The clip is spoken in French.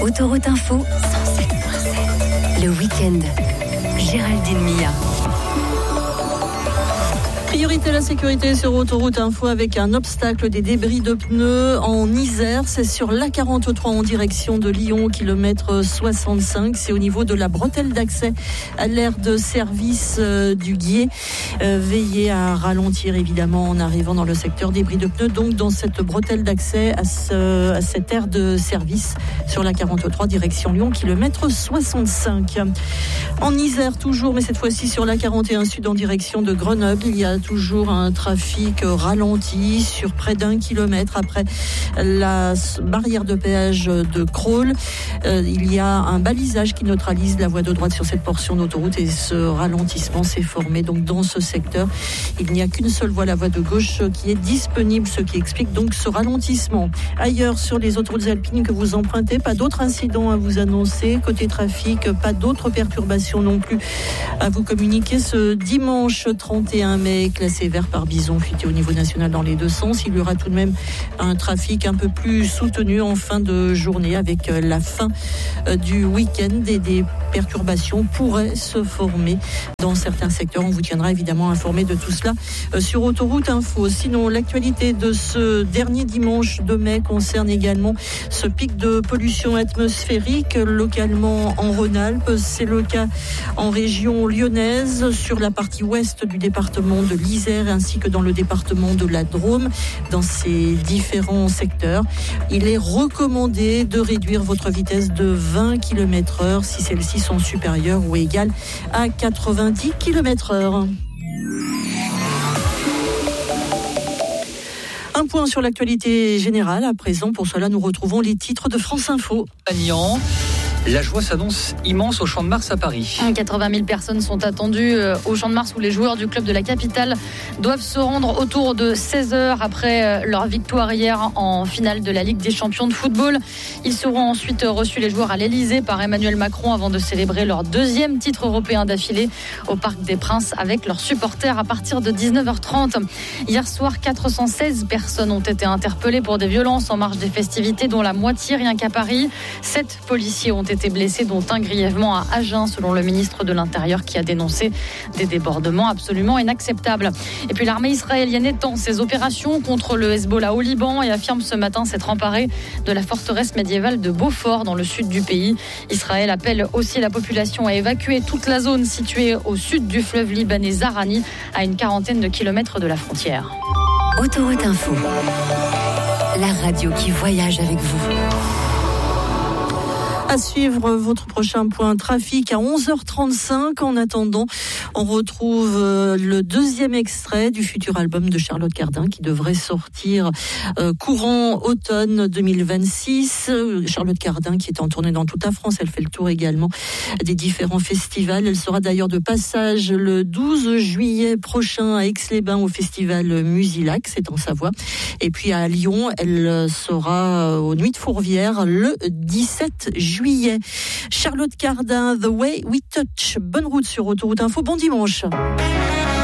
Autoroute Info, 107.7. Le week-end, Géraldine Mia. Priorité à la sécurité sur Autoroute Info avec un obstacle des débris de pneus en Isère. C'est sur l'A43 en direction de Lyon, kilomètre 65. C'est au niveau de la bretelle d'accès à l'aire de service du Guier. Veillez à ralentir évidemment en arrivant dans le secteur débris de pneus. Donc dans cette bretelle d'accès à cette aire de service sur l'A43 direction Lyon, kilomètre 65. En Isère toujours, mais cette fois-ci sur l'A41 Sud en direction de Grenoble. Il y a toujours un trafic ralenti sur près d'1 kilomètre après la barrière de péage de Crolles. Il y a un balisage qui neutralise la voie de droite sur cette portion d'autoroute et ce ralentissement s'est formé donc dans ce secteur. Il n'y a qu'une seule voie, la voie de gauche, qui est disponible, ce qui explique donc ce ralentissement. Ailleurs sur les autoroutes alpines que vous empruntez, pas d'autres incidents à vous annoncer. Côté trafic, pas d'autres perturbations non plus à vous communiquer. Ce dimanche 31 mai, classé vert par bison futé au niveau national dans les deux sens. Il y aura tout de même un trafic un peu plus soutenu en fin de journée avec la fin du week-end et des perturbations pourraient se former dans certains secteurs. On vous tiendra évidemment informé de tout cela sur Autoroute Info. Sinon, l'actualité de ce dernier dimanche de mai concerne également ce pic de pollution atmosphérique localement en Rhône-Alpes. C'est le cas en région lyonnaise, sur la partie ouest du département de l'Isère ainsi que dans le département de la Drôme. Dans ces différents secteurs, il est recommandé de réduire votre vitesse de 20 km/h si celles-ci sont supérieures ou égales à 90 km/h. Un point sur l'actualité générale. À présent, pour cela, nous retrouvons les titres de France Info. La joie s'annonce immense au Champ de Mars à Paris. 80 000 personnes sont attendues au Champ de Mars où les joueurs du club de la capitale doivent se rendre autour de 16h après leur victoire hier en finale de la Ligue des champions de football. Ils seront ensuite reçus, les joueurs, à l'Elysée par Emmanuel Macron avant de célébrer leur deuxième titre européen d'affilée au Parc des Princes avec leurs supporters à partir de 19h30. Hier soir, 416 personnes ont été interpellées pour des violences en marge des festivités, dont la moitié rien qu'à Paris. 7 policiers ont été blessés, dont un grièvement à Agen, selon le ministre de l'Intérieur, qui a dénoncé des débordements absolument inacceptables. Et puis l'armée israélienne étend ses opérations contre le Hezbollah au Liban et affirme ce matin s'être emparée de la forteresse médiévale de Beaufort dans le sud du pays. Israël appelle aussi la population à évacuer toute la zone située au sud du fleuve libanais Zahrani, à une quarantaine de kilomètres de la frontière. Autoroute Info, la radio qui voyage avec vous. À suivre votre prochain point trafic à 11h35. En attendant, on retrouve le deuxième extrait du futur album de Charlotte Cardin qui devrait sortir courant automne 2026. Charlotte Cardin qui est en tournée dans toute la France. Elle fait le tour également des différents festivals. Elle sera d'ailleurs de passage le 12 juillet prochain à Aix-les-Bains au festival Musilac, c'est en Savoie. Et puis à Lyon, elle sera aux Nuits de Fourvière le 17 juillet. Charlotte Cardin, The Way We Touch. Bonne route sur Autoroute Info. Bon dimanche.